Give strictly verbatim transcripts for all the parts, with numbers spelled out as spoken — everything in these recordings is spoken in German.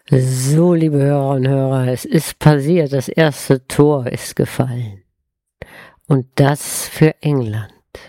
So, liebe Hörer und Hörer, es ist passiert, das erste Tor ist gefallen. Und das für England.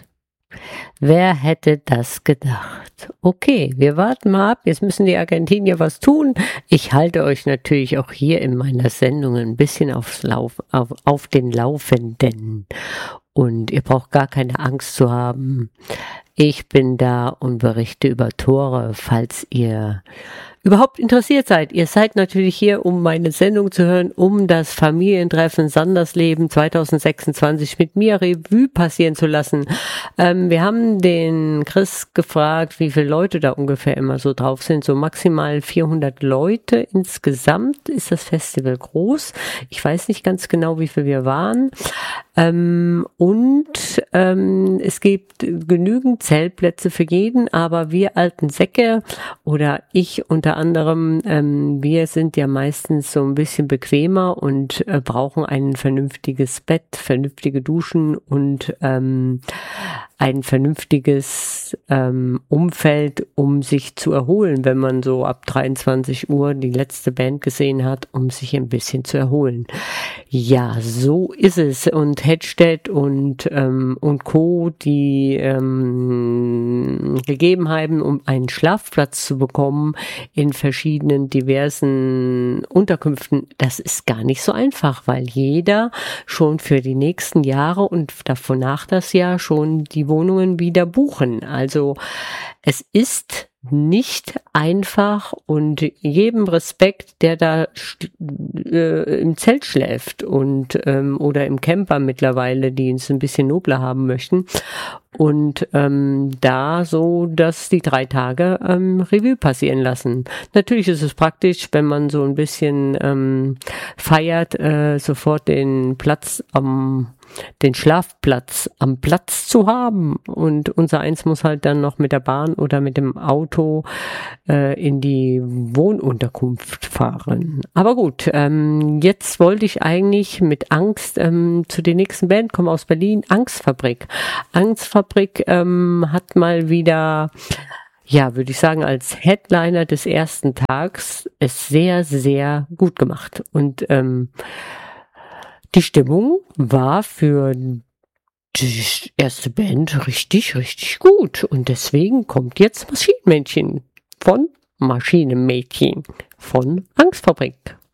Wer hätte das gedacht? Okay, wir warten mal ab, jetzt müssen die Argentinier was tun. Ich halte euch natürlich auch hier in meiner Sendung ein bisschen aufs Lauf, auf, auf den Laufenden. Und ihr braucht gar keine Angst zu haben. Ich bin da und berichte über Tore, falls ihr überhaupt interessiert seid. Ihr seid natürlich hier, um meine Sendung zu hören, um das Familientreffen Sandersleben zwanzig sechsundzwanzig mit mir Revue passieren zu lassen. Ähm, wir haben den Chris gefragt, wie viele Leute da ungefähr immer so drauf sind. So maximal vierhundert Leute insgesamt ist das Festival groß. Ich weiß nicht ganz genau, wie viel wir waren. Ähm, und ähm, es gibt genügend Zeltplätze für jeden, aber wir alten Säcke oder ich unter anderem, ähm, wir sind ja meistens so ein bisschen bequemer und äh, brauchen ein vernünftiges Bett, vernünftige Duschen und ähm, ein vernünftiges ähm, Umfeld, um sich zu erholen, wenn man so ab dreiundzwanzig Uhr die letzte Band gesehen hat, um sich ein bisschen zu erholen. Ja, so ist es. Und Hedstedt und ähm, und Co., die ähm, gegeben haben, um einen Schlafplatz zu bekommen in verschiedenen diversen Unterkünften, das ist gar nicht so einfach, weil jeder schon für die nächsten Jahre und davon nach das Jahr schon die Wohnungen wieder buchen. Also es ist nicht einfach und jedem Respekt, der da äh, im Zelt schläft und ähm, oder im Camper mittlerweile, die es ein bisschen nobler haben möchten und ähm, da so, dass die drei Tage ähm, Revue passieren lassen. Natürlich ist es praktisch, wenn man so ein bisschen ähm, feiert, äh, sofort den Platz am den Schlafplatz am Platz zu haben, und unser eins muss halt dann noch mit der Bahn oder mit dem Auto äh, in die Wohnunterkunft fahren. Aber gut, ähm, jetzt wollte ich eigentlich mit Angst ähm, zu der nächsten Band kommen aus Berlin, Angstfabrik. Angstfabrik ähm, hat mal wieder, ja, würde ich sagen, als Headliner des ersten Tags es sehr, sehr gut gemacht. Und ähm, die Stimmung war für die erste Band richtig, richtig gut. Und deswegen kommt jetzt Maschinenmädchen von Maschinenmädchen von Angstfabrik.